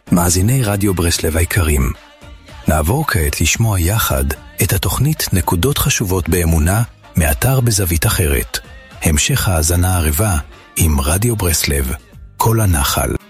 מאזיני רדיו ברסלב היקרים, נעבור כעת לשמוע יחד את התוכנית נקודות חשובות באמונה מאתר בזווית אחרת. המשך האזנה ערבה עם רדיו ברסלב, כל הנחל.